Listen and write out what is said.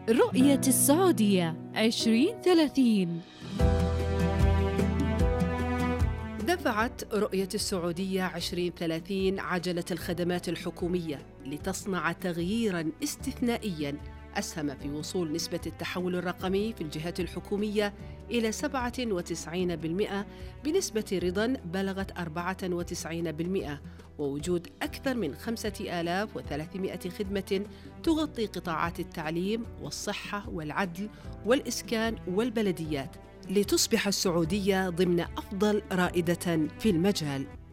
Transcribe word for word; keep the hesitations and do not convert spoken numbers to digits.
رؤية السعودية عشرين ثلاثين. دفعت رؤية السعودية عشرين ثلاثين عجلة الخدمات الحكومية لتصنع تغييراً استثنائياً أسهم في وصول نسبة التحول الرقمي في الجهات الحكومية إلى سبعة وتسعين بالمئة بنسبة رضا بلغت أربعة وتسعين بالمئة، ووجود أكثر من خمسة آلاف وثلاثمئة خدمة تغطي قطاعات التعليم والصحة والعدل والإسكان والبلديات، لتصبح السعودية ضمن أفضل رائدة في المجال.